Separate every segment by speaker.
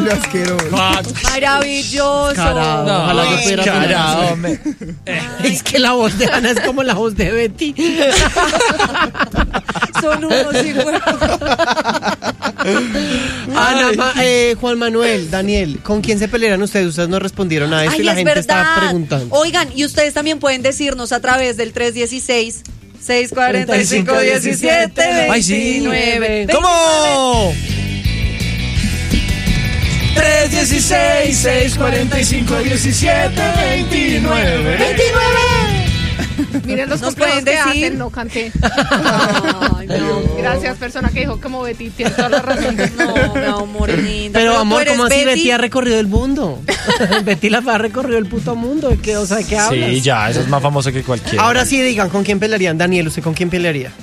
Speaker 1: salió asqueroso.
Speaker 2: Maravilloso.
Speaker 3: Carado,
Speaker 4: No,
Speaker 3: ojalá yo pudiera
Speaker 4: carado,
Speaker 3: opinar.
Speaker 4: hombre.
Speaker 3: Es que la voz de Ana es como la voz de Betty.
Speaker 2: Son unos hijos.
Speaker 3: Ana, Juan Manuel, Daniel, ¿con quién se pelearon ustedes? Ustedes no respondieron a esto y la
Speaker 2: es
Speaker 3: gente
Speaker 2: verdad.
Speaker 3: está preguntando.
Speaker 2: Oigan, y ustedes también pueden decirnos a través del 316-645-1729.
Speaker 4: Ay, sí.
Speaker 2: 29.
Speaker 4: ¿Cómo? 316-645-1729.
Speaker 5: Miren los
Speaker 2: ¿Nos
Speaker 5: complejos
Speaker 2: pueden
Speaker 5: que
Speaker 2: decir?
Speaker 5: hacen, no canté.
Speaker 2: Ay, no.
Speaker 5: Gracias, persona que dijo como Betty, tienes toda la razón.
Speaker 2: No, mi amor linda.
Speaker 3: Pero
Speaker 2: tú
Speaker 3: amor,
Speaker 2: eres
Speaker 3: ¿cómo así
Speaker 2: Betty?
Speaker 3: Betty ha recorrido el mundo? Betty la ha recorrido el puto mundo. ¿De qué, o sea, ¿de qué hablas?
Speaker 4: Sí, ya, eso es más famoso que cualquiera.
Speaker 3: Ahora sí digan, ¿con quién pelearían? Daniel, ¿usted con quién pelearía?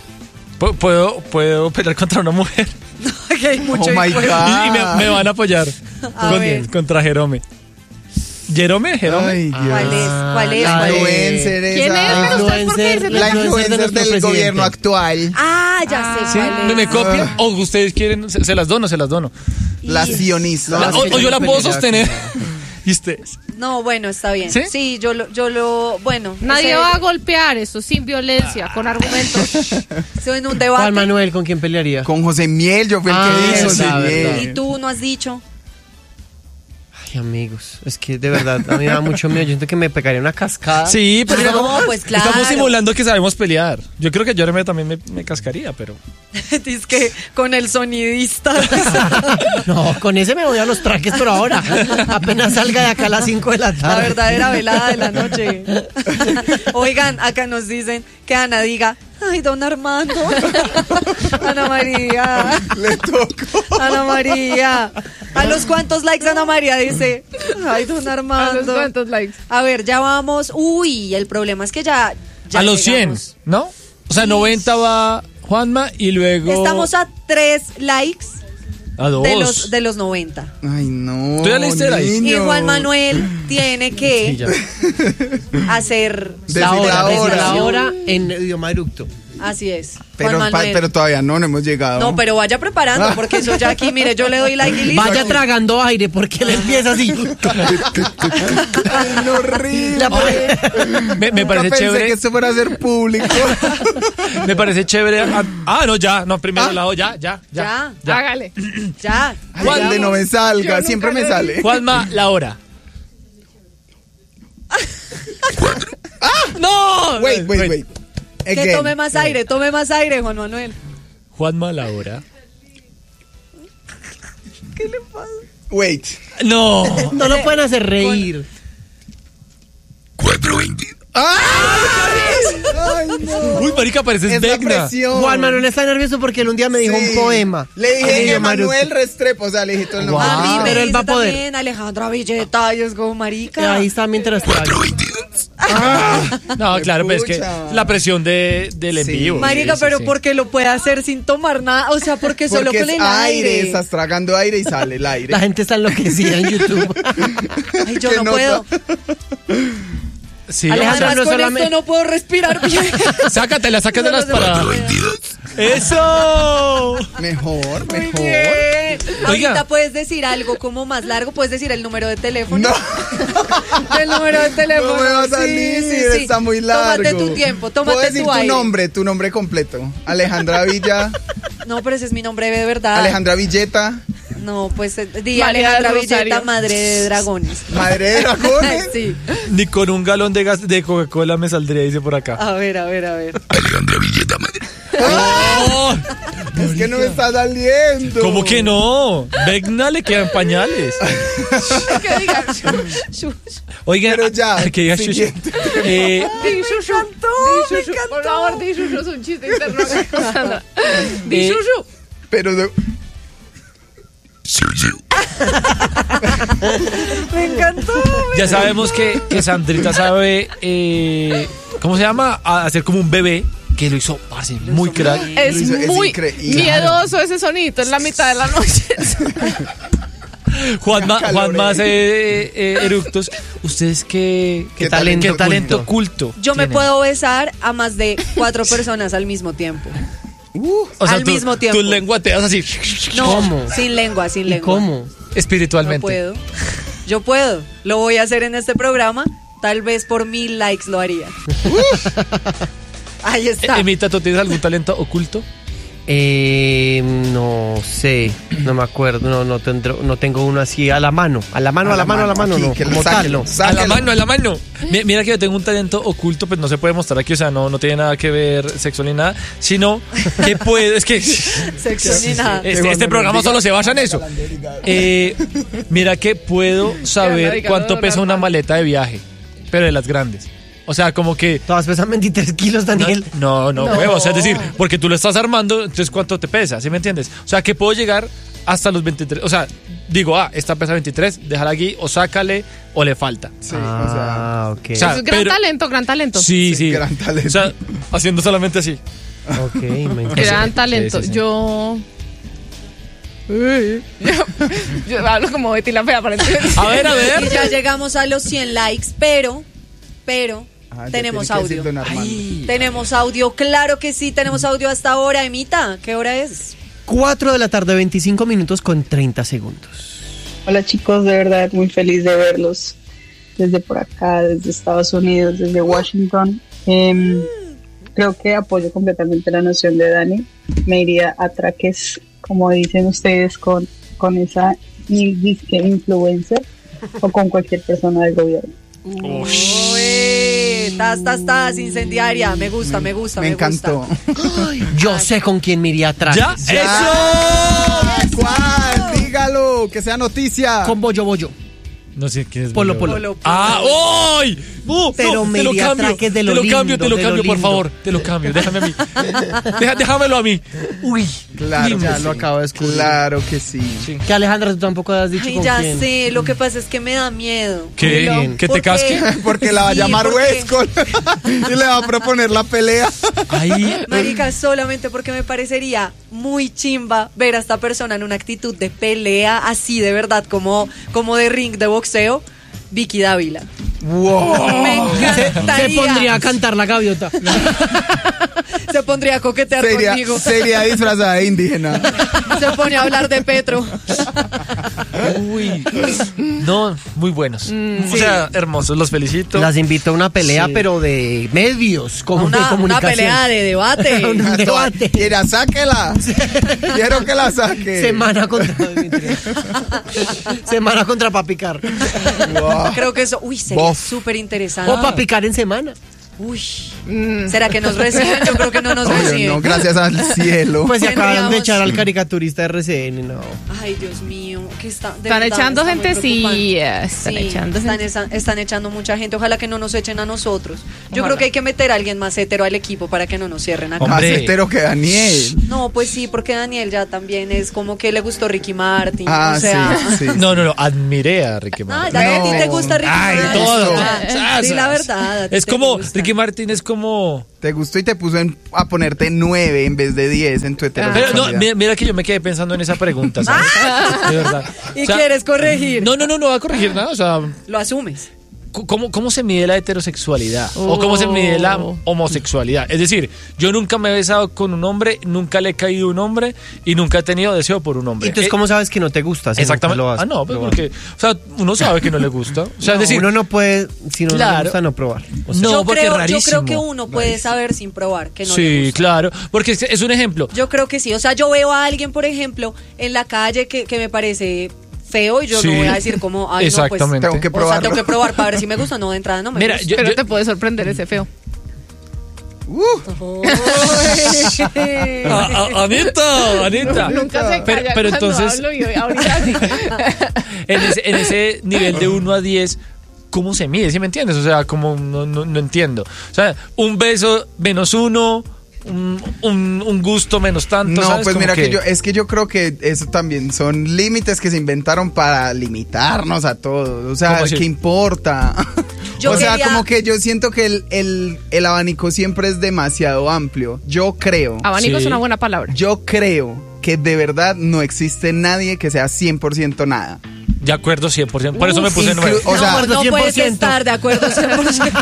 Speaker 4: ¿Puedo pelear contra una mujer?
Speaker 2: Que hay mucho
Speaker 1: Oh my
Speaker 2: hijo de-
Speaker 1: God.
Speaker 4: Y me van a apoyar
Speaker 2: ver.
Speaker 4: contra Jerome. ¿Jerome?
Speaker 1: Ay, Dios.
Speaker 2: ¿Cuál es? ¿Cuál es?
Speaker 3: La
Speaker 2: ¿Cuál es?
Speaker 1: Influencer
Speaker 5: ¿Quién es?
Speaker 1: esa.
Speaker 5: Pero ustedes, ¿por qué dicen
Speaker 1: La
Speaker 3: influencer de
Speaker 1: influencer
Speaker 3: nuestro
Speaker 1: del
Speaker 3: presidente.
Speaker 1: gobierno actual.
Speaker 2: Ah, ya sé
Speaker 4: ¿Sí?
Speaker 2: cuál es.
Speaker 4: ¿Me copian? ¿O ustedes quieren? Se las dono, se las dono.
Speaker 1: La
Speaker 2: Y-
Speaker 1: sionista.
Speaker 3: No, es que
Speaker 4: O yo la puedo
Speaker 3: pelear.
Speaker 4: sostener. ¿Y ustedes?
Speaker 2: No, bueno, está bien.
Speaker 4: ¿Sí?
Speaker 2: Sí, bueno.
Speaker 5: Nadie
Speaker 2: ese-
Speaker 5: va a golpear eso sin violencia, con argumentos.
Speaker 2: Soy en un debate.
Speaker 3: Juan Manuel, ¿con quién pelearía?
Speaker 1: Con José Miel, yo fui el
Speaker 3: Ah,
Speaker 1: que dije José
Speaker 3: verdad,
Speaker 1: Miel.
Speaker 3: verdad.
Speaker 2: Y tú no has dicho.
Speaker 3: Ay, amigos, es que de verdad, a mí me da mucho miedo. Yo siento que me pegaría una cascada.
Speaker 4: Sí, pero
Speaker 2: No,
Speaker 4: digamos,
Speaker 2: pues claro.
Speaker 4: estamos simulando que sabemos pelear. Yo creo que Jerome también me cascaría, pero...
Speaker 2: Es que con el sonidista.
Speaker 3: No, con ese me voy a los trajes, pero ahora. Apenas salga de acá a las 5 de la tarde.
Speaker 2: La verdadera velada de la noche. Oigan, acá nos dicen que Ana diga, ay, don Armando. Ana María.
Speaker 1: Le tocó.
Speaker 2: Ana María. ¿A los cuántos likes Ana María dice? Ay, don
Speaker 5: ¿A
Speaker 2: Armando.
Speaker 5: los cuántos likes?
Speaker 2: A ver, ya vamos. Uy, el problema es que ya
Speaker 4: a los 100,
Speaker 2: llegamos.
Speaker 4: ¿no? O sea, 90 va Juanma y luego...
Speaker 2: Estamos a 3 likes
Speaker 4: a 2.
Speaker 2: de los 90.
Speaker 1: Ay, no.
Speaker 4: ¿Tú ya leíste la
Speaker 2: Y
Speaker 1: niño.
Speaker 2: Juan Manuel tiene
Speaker 4: Sí,
Speaker 2: que
Speaker 4: ya.
Speaker 2: hacer
Speaker 1: Decir
Speaker 3: La hora,
Speaker 1: la
Speaker 3: decir
Speaker 1: hora.
Speaker 3: la hora en idioma eructo.
Speaker 2: Así es.
Speaker 1: Pero,
Speaker 2: Juan Manuel.
Speaker 1: pero todavía no hemos llegado.
Speaker 2: No, pero vaya preparando, porque eso ya aquí, mire, yo le doy like y listo.
Speaker 3: Vaya tragando aire porque él empieza así.
Speaker 1: Ay, no, horrible.
Speaker 4: Me
Speaker 1: Nunca
Speaker 4: parece
Speaker 1: pensé
Speaker 4: chévere.
Speaker 1: que esto fuera a ser público.
Speaker 4: Me parece chévere. No, ya. No, primero la O, ya.
Speaker 2: Ya.
Speaker 5: Hágale.
Speaker 2: Ya.
Speaker 1: Ay, donde no me salga,
Speaker 5: Yo
Speaker 1: siempre
Speaker 5: nunca
Speaker 1: me
Speaker 5: lo
Speaker 1: sale.
Speaker 4: Juanma, la hora. ¡No!
Speaker 1: Wait.
Speaker 2: Que tome más aire, Juan Manuel.
Speaker 4: Juanma, la hora.
Speaker 1: Wait.
Speaker 4: No.
Speaker 3: No lo pueden hacer reír.
Speaker 1: 4:20. Ay, no.
Speaker 4: Uy, marica, pareces
Speaker 1: Es la
Speaker 4: Vecna.
Speaker 1: presión.
Speaker 3: Juan Manuel está nervioso porque él un día me dijo
Speaker 1: Sí.
Speaker 3: un poema.
Speaker 1: Le dije
Speaker 3: En
Speaker 1: que
Speaker 3: idioma
Speaker 1: Manuel
Speaker 3: eructo.
Speaker 1: Restrepo, o sea, le dije todo el nombre.
Speaker 3: Wow.
Speaker 2: A mí me
Speaker 3: Pero él
Speaker 2: dice
Speaker 3: va a poder.
Speaker 2: también Alejandra Villeta, y es como
Speaker 3: Y
Speaker 2: marica.
Speaker 3: ahí está mientras traga.
Speaker 4: No, claro, pero es que
Speaker 1: Pucha.
Speaker 4: la presión del en
Speaker 1: Sí.
Speaker 4: vivo.
Speaker 2: Marica,
Speaker 4: Sí,
Speaker 2: pero
Speaker 4: sí.
Speaker 2: porque lo puede hacer sin tomar nada, o sea, porque solo
Speaker 1: Porque
Speaker 2: con
Speaker 1: es
Speaker 2: el aire.
Speaker 1: estás tragando aire y sale el aire.
Speaker 3: La gente está enloquecida en YouTube.
Speaker 2: Ay, yo
Speaker 1: ¿Qué
Speaker 2: no
Speaker 1: nota?
Speaker 2: puedo.
Speaker 4: Sí,
Speaker 2: Además,
Speaker 3: Alejandra, no
Speaker 2: con
Speaker 3: solamente-
Speaker 2: esto no puedo respirar bien.
Speaker 4: sácatelas
Speaker 2: No, no,
Speaker 4: para...
Speaker 2: no.
Speaker 4: ¡Eso!
Speaker 1: Mejor.
Speaker 2: Muy bien.
Speaker 4: Oiga.
Speaker 2: Ahorita puedes decir algo como más largo, puedes decir el número de teléfono.
Speaker 1: No.
Speaker 2: El número de teléfono.
Speaker 1: No me va a
Speaker 2: Sí,
Speaker 1: salir,
Speaker 2: sí, sí.
Speaker 1: está muy largo.
Speaker 2: Tómate tu tiempo,
Speaker 1: Puedo
Speaker 2: tómate
Speaker 1: decir
Speaker 2: tu aire.
Speaker 1: tu nombre completo. Alejandra Villa,
Speaker 2: No, pero ese es mi nombre de verdad.
Speaker 1: Alejandra Villeta,
Speaker 2: No, pues di
Speaker 5: María
Speaker 2: Alejandra
Speaker 5: del Rosario.
Speaker 2: Villeta, madre de dragones.
Speaker 1: madre de dragones.
Speaker 2: Sí.
Speaker 4: Ni con un galón de gas de Coca-Cola me saldría, dice por acá.
Speaker 2: A ver.
Speaker 1: Alejandra Villeta, madre.
Speaker 4: ¡Oh!
Speaker 1: Es que no me está saliendo.
Speaker 4: ¿Cómo que no? Vecna le quedan pañales.
Speaker 5: Que diga,
Speaker 4: Oigan,
Speaker 1: Pero ya,
Speaker 4: que diga Shushu.
Speaker 1: siguiente.
Speaker 5: di Shushu.
Speaker 2: me
Speaker 5: Di Shushu.
Speaker 2: encantó.
Speaker 5: Por favor, di Shushu, es un chiste interno. Di
Speaker 4: Eh,
Speaker 5: Shushu.
Speaker 1: Pero no.
Speaker 2: Me encantó.
Speaker 4: ya sabemos que Sandrita sabe, ¿cómo se llama? Hacer como un bebé, que lo hizo, parce, muy crack.
Speaker 5: Es
Speaker 1: Luis, es
Speaker 5: muy
Speaker 1: increíble.
Speaker 5: miedoso ese sonito en la mitad de la noche.
Speaker 4: Juanma hace eructos. ¿Ustedes qué talento oculto
Speaker 2: Yo me
Speaker 4: tienen?
Speaker 2: puedo besar a más de 4 personas al mismo tiempo.
Speaker 4: O sea,
Speaker 2: al
Speaker 4: tú-
Speaker 2: mismo tiempo.
Speaker 4: Tú lenguateas así.
Speaker 2: No,
Speaker 3: ¿Cómo?
Speaker 2: sin lengua.
Speaker 3: ¿Y cómo?
Speaker 4: espiritualmente.
Speaker 2: Yo puedo. Lo voy a hacer en este programa. Tal vez por 1000 likes lo haría. Ahí está.
Speaker 4: Emita, ¿tú tienes algún talento oculto?
Speaker 3: No sé, no me acuerdo, no tengo uno así a la mano,
Speaker 1: aquí,
Speaker 3: no,
Speaker 1: que
Speaker 3: como tal, no.
Speaker 4: A la mano. Mira que yo tengo un talento oculto, pues no se puede mostrar aquí, o sea, no tiene nada que ver sexual ni nada, sino que puedo, es que
Speaker 2: Sexo ni nada.
Speaker 4: este programa solo se basa en eso. Mira que puedo saber cuánto pesa una maleta de viaje, pero de las grandes. O sea, como que...
Speaker 3: Todas pesan 23 kilos, Daniel.
Speaker 4: No, huevo. O sea, es decir, porque tú lo estás armando, entonces ¿cuánto te pesa? ¿Sí me entiendes? O sea, que puedo llegar hasta los 23. O sea, digo, esta pesa 23, déjala aquí, o sácale, o le falta.
Speaker 1: Sí,
Speaker 3: ok.
Speaker 4: O sea,
Speaker 5: Eso es gran talento.
Speaker 4: Sí.
Speaker 1: Gran talento.
Speaker 4: O sea, haciendo solamente así.
Speaker 3: Ok, me encanta.
Speaker 5: Gran talento.
Speaker 4: Sí.
Speaker 5: Yo hablo como Betty la Fea, aparentemente.
Speaker 4: A ver.
Speaker 2: Y ya llegamos a los 100 likes, pero tenemos audio. Tenemos audio, claro que sí, tenemos audio hasta ahora. Emita, ¿qué hora es?
Speaker 3: 4 de la tarde, 25 minutos con 30 segundos.
Speaker 6: Hola chicos, de verdad muy feliz de verlos desde por acá, desde Estados Unidos, desde Washington. Creo que apoyo completamente la noción de Dani. Me iría a traques, como dicen ustedes, con esa disque influencer o con cualquier persona del gobierno.
Speaker 2: Estás incendiaria. Me gusta.
Speaker 1: Me encantó.
Speaker 3: Yo sé con quién me iría atrás.
Speaker 4: ¡Ya! ¡Eso!
Speaker 1: ¿Cuál? Dígalo, que sea noticia.
Speaker 3: Con Bollo.
Speaker 4: No sé quién es.
Speaker 3: Polo.
Speaker 4: ¡Ay!
Speaker 3: Pero me iría a traques de lo lindo,
Speaker 4: te lo
Speaker 3: de
Speaker 4: cambio,
Speaker 3: lo
Speaker 4: por
Speaker 3: lindo.
Speaker 4: favor. Te lo cambio, déjame a mí. Déjamelo a mí. Uy.
Speaker 1: Claro,
Speaker 3: Ya lo acabo de descubrir.
Speaker 1: Claro que sí.
Speaker 3: Que Alejandra, tú tampoco has dicho
Speaker 2: Ay,
Speaker 3: con
Speaker 2: ya
Speaker 3: quién.
Speaker 2: sé, lo que pasa es que me da miedo.
Speaker 4: ¿Qué? ¿Que te casque?
Speaker 1: Porque la va a
Speaker 2: Sí,
Speaker 1: llamar
Speaker 2: porque-
Speaker 1: Westcott y le va a proponer la pelea.
Speaker 4: Ay.
Speaker 2: Marica, solamente porque me parecería muy chimba ver a esta persona en una actitud de pelea así de verdad, como de ring de boxeo. Vicky Dávila.
Speaker 1: Wow.
Speaker 2: Me encantaría.
Speaker 3: Se pondría a cantar la gaviota.
Speaker 2: Se pondría a coquetear conmigo.
Speaker 1: Sería disfrazada de indígena.
Speaker 2: Se pone a hablar de Petro.
Speaker 4: Uy. No, muy buenos. O sea, hermosos, los felicito.
Speaker 3: Las invito a una pelea,
Speaker 4: Sí.
Speaker 3: pero de medios, como de
Speaker 2: Una
Speaker 3: comunicación.
Speaker 2: pelea de debate.
Speaker 3: Un debate.
Speaker 1: Quiera, sáquela. Quiero que la saque.
Speaker 3: Semana contra pa' picar.
Speaker 1: Wow.
Speaker 2: Creo que eso, sería
Speaker 1: Bof.
Speaker 2: súper interesante.
Speaker 3: O pa' picar en semana.
Speaker 2: Uy, ¿será que nos reciben? Yo creo que no nos
Speaker 1: Obvio,
Speaker 2: reciben.
Speaker 1: no, gracias al cielo.
Speaker 3: Pues se acaban de
Speaker 2: Tendríamos-
Speaker 3: echar al caricaturista de RCN, no.
Speaker 2: Ay, Dios mío, que está. de
Speaker 5: Están
Speaker 2: verdad,
Speaker 5: echando
Speaker 2: está muy
Speaker 5: gente, sí.
Speaker 2: preocupante.
Speaker 5: Están
Speaker 2: Sí,
Speaker 5: echando gente.
Speaker 2: están echando mucha gente. Ojalá que no nos echen a nosotros. Yo
Speaker 5: Ojalá.
Speaker 2: creo que hay que meter a alguien más hetero al equipo para que no nos cierren acá.
Speaker 1: Más
Speaker 4: Hombre.
Speaker 1: hetero que Daniel.
Speaker 2: No, pues sí, porque Daniel ya también es como que le gustó Ricky Martin.
Speaker 1: Ah,
Speaker 2: o sea.
Speaker 1: sí, sí.
Speaker 4: No, admiré a Ricky
Speaker 2: Ay,
Speaker 4: Martin.
Speaker 2: Daniel, ¿a ti te
Speaker 1: No.
Speaker 2: gusta Ricky
Speaker 4: Ay,
Speaker 2: Martin?
Speaker 4: todo.
Speaker 2: Sí, la verdad. a ti
Speaker 4: Es
Speaker 2: te
Speaker 4: como,
Speaker 2: gusta.
Speaker 4: Ricky Martin es como...
Speaker 1: Te gustó y te puso a ponerte 9 en vez de 10 en tu
Speaker 4: Pero
Speaker 1: heterosexualidad.
Speaker 4: no, mira que yo me quedé pensando en esa pregunta, ¿sabes? De verdad.
Speaker 2: ¿Y
Speaker 4: O sea,
Speaker 2: quieres corregir?
Speaker 4: No va a corregir nada, o sea...
Speaker 2: Lo asumes.
Speaker 4: ¿Cómo se mide la heterosexualidad? ¿O cómo se mide la homosexualidad? Es decir, yo nunca me he besado con un hombre, nunca le he caído a un hombre y nunca he tenido deseo por un hombre.
Speaker 3: Entonces, ¿cómo sabes que no te gusta? Si
Speaker 4: Exactamente.
Speaker 3: nunca lo has
Speaker 4: No, pues
Speaker 3: probado?
Speaker 4: porque, o sea, uno sabe que no le gusta. O sea, es decir,
Speaker 3: uno no puede, si no le
Speaker 4: Claro.
Speaker 3: gusta, no probar. O sea,
Speaker 4: no,
Speaker 2: yo
Speaker 4: porque
Speaker 2: creo,
Speaker 4: es rarísimo.
Speaker 2: Yo creo que uno puede saber sin probar que no le
Speaker 4: sí,
Speaker 2: gusta.
Speaker 4: claro, porque es un ejemplo.
Speaker 2: Yo creo que sí. O sea, yo veo a alguien, por ejemplo, en la calle que me parece feo y yo
Speaker 4: Sí.
Speaker 2: no voy a decir como, ay,
Speaker 4: Exactamente.
Speaker 2: no, pues...
Speaker 1: Tengo que
Speaker 2: O sea,
Speaker 1: probarlo.
Speaker 2: tengo que probar para ver si me gusta o no. De entrada no me
Speaker 4: Mira,
Speaker 2: gusta.
Speaker 5: Pero te puede sorprender ese feo.
Speaker 4: Anita.
Speaker 5: Nunca se
Speaker 4: Pero-
Speaker 5: calla
Speaker 4: pero
Speaker 5: cuando
Speaker 4: entonces-
Speaker 5: hablo y ahorita sí.
Speaker 4: en ese nivel de 1 a 10, ¿cómo se mide? ¿Sí me entiendes? O sea, como no entiendo. O sea, un beso menos 1, un gusto menos tanto.
Speaker 1: No,
Speaker 4: ¿sabes?
Speaker 1: pues
Speaker 4: Como
Speaker 1: mira que yo creo que eso también son límites que se inventaron para limitarnos a todos. O sea,
Speaker 4: ¿Cómo así?
Speaker 1: ¿qué importa?
Speaker 2: Yo
Speaker 1: o sea,
Speaker 2: quería-
Speaker 1: como que yo siento que el abanico siempre es demasiado amplio. Yo creo
Speaker 5: Abanico
Speaker 4: Sí.
Speaker 5: es una buena palabra.
Speaker 1: que de verdad no existe nadie que sea 100% nada.
Speaker 4: De acuerdo, 100%. Por eso me puse 9.
Speaker 1: O sea,
Speaker 3: acuerdo,
Speaker 2: no puedes
Speaker 3: 100%.
Speaker 2: estar de acuerdo 100%.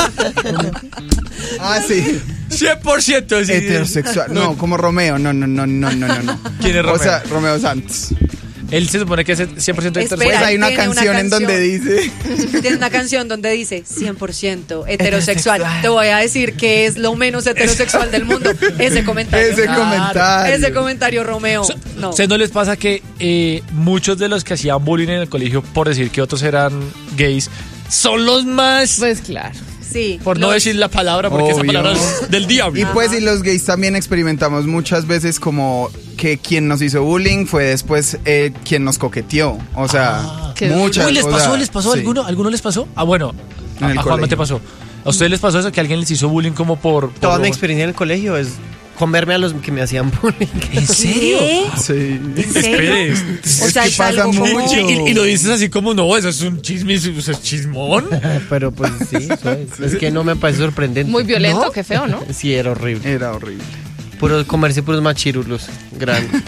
Speaker 1: ah, sí.
Speaker 4: 100%. Sí.
Speaker 1: Heterosexual. No, como Romeo. No.
Speaker 4: ¿Quién es
Speaker 1: O
Speaker 4: Romeo?
Speaker 1: sea, Romeo Santos.
Speaker 4: Él se supone que es 100% heterosexual.
Speaker 1: Pues hay una
Speaker 2: tiene
Speaker 1: canción en donde dice...
Speaker 2: Tiene una canción donde dice 100% heterosexual. Te voy a decir que es lo menos heterosexual del mundo. Ese comentario. Ese comentario, Romeo. No.
Speaker 4: ¿No les pasa que muchos de los que hacían bullying en el colegio por decir que otros eran gays son los más...
Speaker 5: Pues claro.
Speaker 2: Sí.
Speaker 4: Por no decir la palabra, porque esa palabra es del diablo.
Speaker 1: Y pues y los gays también experimentamos muchas veces como que quien nos hizo bullying fue después quien nos coqueteó. O sea, muchas.
Speaker 4: Uy, ¿les pasó?
Speaker 1: Sí.
Speaker 4: ¿Alguno les pasó? Ah, bueno,
Speaker 1: En el
Speaker 4: a Juanma
Speaker 1: colegio.
Speaker 4: te pasó. ¿A ustedes les pasó eso? Que alguien les hizo bullying como por
Speaker 3: Toda mi experiencia en el colegio es comerme a los que me hacían bullying.
Speaker 4: ¿En serio?
Speaker 1: Sí.
Speaker 2: ¿En serio?
Speaker 4: Espere.
Speaker 2: O sea,
Speaker 1: que
Speaker 2: es
Speaker 1: pasa
Speaker 2: algo como...
Speaker 1: mucho.
Speaker 4: Y lo dices así como, no, eso es un chisme, eso es chismón.
Speaker 3: Pero pues sí, eso es que no me parece sorprendente.
Speaker 5: Muy violento,
Speaker 3: ¿No?
Speaker 5: qué feo, ¿no?
Speaker 3: Sí, era horrible.
Speaker 1: Era horrible.
Speaker 3: Comerse puros machirulos. Grandes.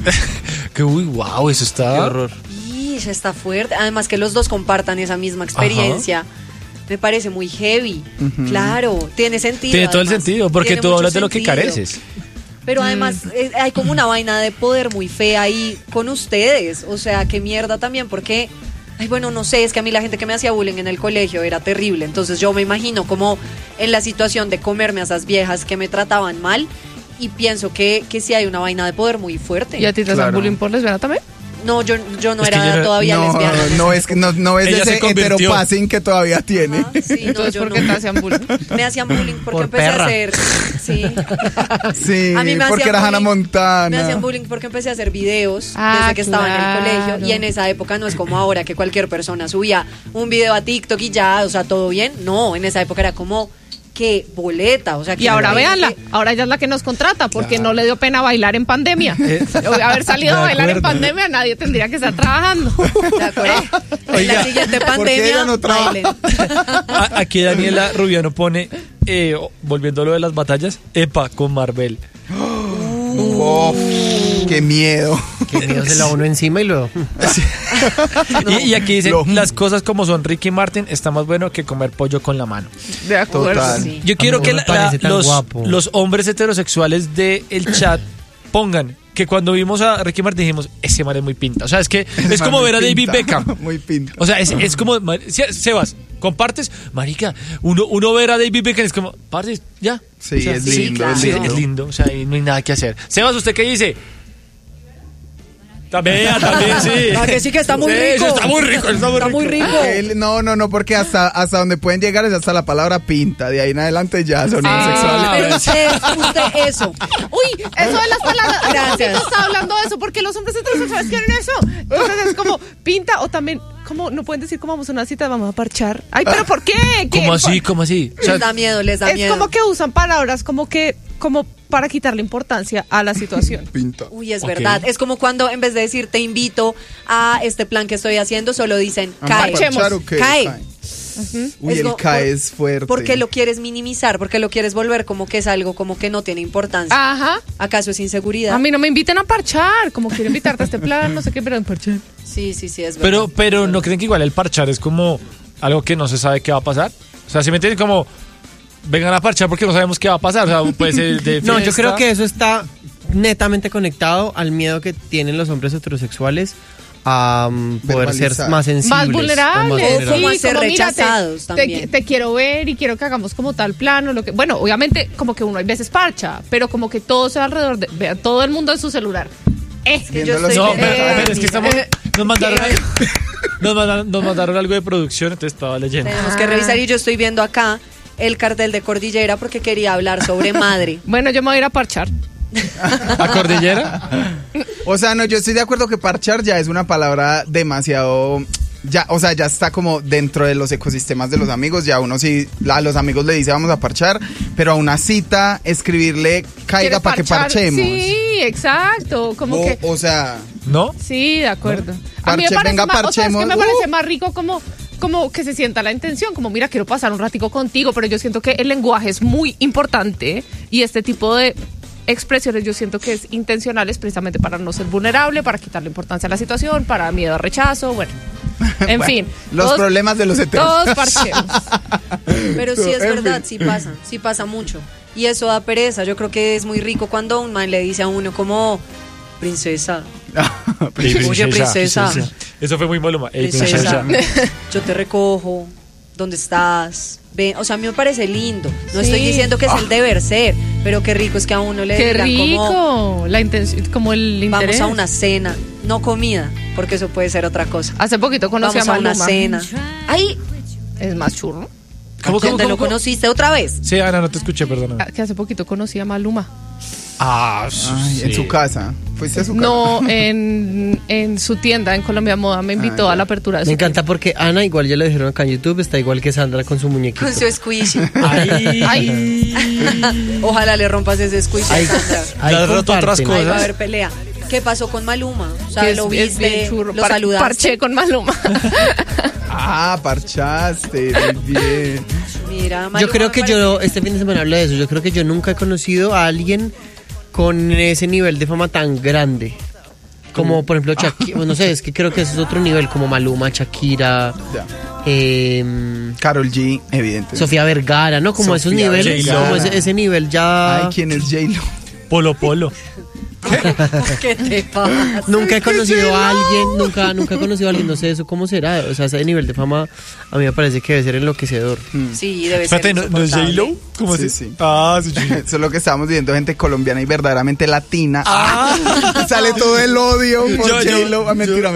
Speaker 4: Que uy, wow, eso
Speaker 3: Qué
Speaker 4: está...
Speaker 3: horror.
Speaker 2: Y ya está fuerte. Además que los dos compartan esa misma experiencia. Me parece muy heavy. Claro, tiene sentido.
Speaker 4: Tiene todo el
Speaker 2: además.
Speaker 4: sentido, porque
Speaker 2: Tiene
Speaker 4: tú
Speaker 2: mucho
Speaker 4: hablas de lo que
Speaker 2: sentido.
Speaker 4: careces.
Speaker 2: Pero además hay como una vaina de poder muy fea ahí con ustedes. O sea, qué mierda también, porque... Ay, bueno, no sé, es que a mí la gente que me hacía bullying en el colegio era terrible. Entonces yo me imagino como en la situación de comerme a esas viejas que me trataban mal. Y pienso que sí hay una vaina de poder muy fuerte.
Speaker 5: ¿Y a ti te hacen
Speaker 1: Claro.
Speaker 5: bullying por lesbiana también?
Speaker 2: No, yo no
Speaker 4: Es que
Speaker 2: era
Speaker 4: yo no-
Speaker 2: todavía
Speaker 1: No,
Speaker 2: lesbiana.
Speaker 1: no es que no es
Speaker 4: Ella se
Speaker 1: ese
Speaker 4: convirtió.
Speaker 1: heteropassing que todavía tiene.
Speaker 2: Ajá, sí, no,
Speaker 5: Entonces,
Speaker 2: yo
Speaker 5: ¿por qué
Speaker 2: no.
Speaker 5: te hacían bullying?
Speaker 2: Me hacían bullying porque
Speaker 3: Por
Speaker 2: empecé
Speaker 3: perra.
Speaker 2: a hacer... Sí.
Speaker 1: Sí,
Speaker 2: A mí me
Speaker 1: porque
Speaker 2: hacían
Speaker 1: era Hannah
Speaker 2: bullying.
Speaker 1: Montana.
Speaker 2: Me hacían bullying porque empecé a hacer videos
Speaker 5: Ah,
Speaker 2: desde que estaba en el
Speaker 5: claro.
Speaker 2: colegio. Y en esa época no es como ahora que cualquier persona subía un video a TikTok y ya, o sea, todo bien. No, en esa época era como... ¡Qué boleta! O sea,
Speaker 5: Y ahora
Speaker 2: imagínate-
Speaker 5: véanla, ahora ella es la que nos contrata porque no le dio pena bailar en pandemia. Haber salido a
Speaker 3: de
Speaker 5: bailar en
Speaker 3: acuerdo.
Speaker 5: pandemia nadie tendría que estar trabajando.
Speaker 2: ¿De acuerdo? En la siguiente pandemia,
Speaker 1: ella no trabaja?
Speaker 2: bailen.
Speaker 4: Aquí Daniela Rubiano pone, volviendo a lo de las batallas, EPA con Marvel.
Speaker 1: Uf, qué miedo.
Speaker 3: Que miedo se la uno encima y luego.
Speaker 4: Y aquí dice,
Speaker 1: Lo-
Speaker 4: las cosas como son Ricky Martin, está más bueno que comer pollo con la mano.
Speaker 5: De acuerdo.
Speaker 1: Total.
Speaker 2: Sí.
Speaker 4: Yo quiero
Speaker 3: mí
Speaker 4: que
Speaker 3: no me parece tan guapo.
Speaker 4: los hombres heterosexuales del chat pongan que cuando vimos a Ricky Martin dijimos, ese man es muy pinta. O sea, es que es como ver a David Beckham.
Speaker 1: Muy pinta.
Speaker 4: O sea, es como, Sebas, ¿compartes? Marica, uno ver a David Beckham es como, parce, ya.
Speaker 1: Sí,
Speaker 4: O sea,
Speaker 1: es lindo,
Speaker 2: claro.
Speaker 1: es lindo.
Speaker 4: es lindo, o sea, y no hay nada que hacer. Sebas, ¿usted qué dice? También, sí.
Speaker 2: Ah, que sí que está muy
Speaker 4: Sí,
Speaker 2: rico.
Speaker 4: sí, está muy rico, está muy rico.
Speaker 1: No, porque hasta donde pueden llegar es hasta la palabra pinta. De ahí en adelante ya son
Speaker 4: Ah,
Speaker 1: homosexuales.
Speaker 2: Pero usted eso.
Speaker 5: Uy, eso de las palabras.
Speaker 2: Gracias.
Speaker 5: No estaba hablando de eso porque los hombres heterosexuales quieren eso. Entonces es como pinta o también como no pueden decir como vamos a una cita, vamos a parchar. Ay, pero ¿por qué? ¿Qué?
Speaker 4: ¿Cómo así? ¿Cómo así? O sea,
Speaker 2: Les da miedo, les da
Speaker 5: Es
Speaker 2: miedo.
Speaker 5: como que usan palabras como para quitarle importancia a la situación.
Speaker 1: Pinta.
Speaker 2: Uy, es
Speaker 4: Ok.
Speaker 2: verdad. Es como cuando en vez de decir te invito a este plan que estoy haciendo, solo dicen
Speaker 1: ¿A
Speaker 2: cae.
Speaker 5: Marchemos.
Speaker 1: marchar o qué?
Speaker 2: Cae.
Speaker 1: Uy,
Speaker 2: Es
Speaker 1: el
Speaker 2: como-
Speaker 1: cae es fuerte.
Speaker 2: Porque lo quieres minimizar, porque lo quieres volver como que es algo como que no tiene importancia.
Speaker 5: Ajá.
Speaker 2: ¿Acaso es inseguridad?
Speaker 5: A mí no me inviten a parchar, como quiero invitarte a este plan, no sé qué, pero en parchar.
Speaker 2: Sí, es verdad.
Speaker 4: pero ¿no creen que igual el parchar es como algo que no se sabe qué va a pasar? O sea, si me entienden, como vengan a parchar porque no sabemos qué va a pasar. O sea, puede ser de
Speaker 3: No, yo
Speaker 4: fiesta.
Speaker 3: creo que eso está netamente conectado al miedo que tienen los hombres heterosexuales a poder ser
Speaker 1: Verbalizar.
Speaker 3: más sensibles.
Speaker 5: Más
Speaker 3: o
Speaker 5: vulnerables.
Speaker 2: O como a ser
Speaker 5: mira,
Speaker 2: rechazados
Speaker 5: te
Speaker 2: también.
Speaker 5: te quiero ver y quiero que hagamos como tal plan o lo que. Bueno, obviamente, como que uno hay veces parcha, pero como que todo se va alrededor de. Vea, todo el mundo en su celular.
Speaker 2: Que yo
Speaker 1: Viendo
Speaker 2: estoy
Speaker 4: No,
Speaker 2: pendiente.
Speaker 4: pero es que estamos, nos mandaron algo de producción, entonces estaba leyendo.
Speaker 2: Tenemos que revisar y yo estoy viendo acá el cartel de Cordillera porque quería hablar sobre madre.
Speaker 5: Bueno, yo me voy a ir a parchar.
Speaker 4: ¿A Cordillera?
Speaker 1: O sea, no, yo estoy de acuerdo que parchar ya es una palabra demasiado... Ya, o sea, ya está como dentro de los ecosistemas de los amigos. Ya uno sí, a los amigos le dice vamos a parchar, pero a una cita escribirle caiga
Speaker 5: ¿Quieres
Speaker 1: para que
Speaker 5: parchar?
Speaker 1: parchemos.
Speaker 5: Sí, exacto. Como que.
Speaker 1: O sea,
Speaker 4: ¿No?
Speaker 5: Sí, de acuerdo. A mí me
Speaker 1: Parche,
Speaker 5: parece
Speaker 1: venga,
Speaker 5: más, o sea, es que me
Speaker 1: parchemos.
Speaker 5: parece más rico como que se sienta la intención, como mira, quiero pasar un ratico contigo, pero yo siento que el lenguaje es muy importante y este tipo de expresiones yo siento que es intencionales precisamente para no ser vulnerable, para quitarle importancia a la situación, para miedo a rechazo, bueno. En
Speaker 1: bueno,
Speaker 5: fin.
Speaker 1: los
Speaker 5: todos-
Speaker 1: problemas de los heteros.
Speaker 5: Todos parchemos.
Speaker 2: Pero sí es
Speaker 1: En
Speaker 2: verdad,
Speaker 1: fin.
Speaker 2: sí pasa mucho. Y eso da pereza. Yo creo que es muy rico cuando un man le dice a uno como princesa. Oye, princesa.
Speaker 4: Eso fue muy Maluma. Ey,
Speaker 2: Princesa, yo te recojo. ¿Dónde estás? Ven, o sea, a mí me parece lindo. No estoy diciendo que es el deber ser, pero qué rico es que a uno le
Speaker 5: Qué
Speaker 2: digan como
Speaker 5: rico. La intención, como el interés.
Speaker 2: vamos a una cena, no comida, porque eso puede ser otra cosa.
Speaker 5: Hace poquito conocí
Speaker 2: Vamos
Speaker 5: a
Speaker 2: a una
Speaker 5: Maluma.
Speaker 2: cena. Ay,
Speaker 5: Es más churro.
Speaker 2: ¿dónde lo conociste otra vez?
Speaker 4: Sí, Ana, no te escuché, perdona.
Speaker 5: Que hace poquito conocí a Maluma.
Speaker 1: Ay, en su casa. ¿Fuiste a su casa?
Speaker 5: No, en su tienda en Colombia Moda me invitó
Speaker 1: ya.
Speaker 5: a la apertura de su
Speaker 3: Me encanta porque Ana, igual ya lo dijeron acá en YouTube, está igual que Sandra con su muñequito.
Speaker 2: Con su squishy.
Speaker 3: Ay.
Speaker 2: Ojalá le rompas ese squishy a
Speaker 3: Ay,
Speaker 2: Sandra.
Speaker 3: ay,
Speaker 4: Le has roto otras
Speaker 3: compártela.
Speaker 2: Ahí va a
Speaker 4: cosas.
Speaker 2: haber pelea. ¿Qué pasó con Maluma? O sea,
Speaker 5: que
Speaker 2: lo
Speaker 5: es bien
Speaker 2: viste,
Speaker 5: churro.
Speaker 2: lo saludaste.
Speaker 5: Parché con Maluma.
Speaker 1: Ah, parchaste. Muy bien.
Speaker 2: Mira, Maluma
Speaker 3: Yo creo
Speaker 2: me
Speaker 3: que
Speaker 2: parece-
Speaker 3: yo, este fin de semana hablé de eso, yo creo que yo nunca he conocido a alguien con ese nivel de fama tan grande. Como por ejemplo Shakira, no sé, es que creo que ese es otro nivel, como Maluma, Shakira,
Speaker 1: Ya.
Speaker 3: eh,
Speaker 1: Karol G, evidente.
Speaker 3: Sofía Vergara, ¿no? Como esos
Speaker 1: Sofía
Speaker 3: niveles,
Speaker 4: Vergara.
Speaker 3: como ese nivel ya...
Speaker 1: Ay, ¿quién es J-Lo?
Speaker 4: Polo Polo.
Speaker 2: ¿Qué te pasa?
Speaker 3: Nunca he conocido a alguien, nunca he conocido a alguien, no sé eso cómo será, o sea, ese nivel de fama a mí me parece que debe ser enloquecedor.
Speaker 2: Sí, debe
Speaker 4: Espérate,
Speaker 2: ser
Speaker 4: ¿no es
Speaker 2: insoportable.
Speaker 4: J-Lo? ¿Cómo
Speaker 1: Sí,
Speaker 4: es?
Speaker 1: sí.
Speaker 4: Ah, sí.
Speaker 1: Eso es lo que estábamos viendo, gente colombiana y verdaderamente latina.
Speaker 4: Ah.
Speaker 1: Sale todo el odio por
Speaker 4: Yo-
Speaker 1: J-Lo. Ah, mentira.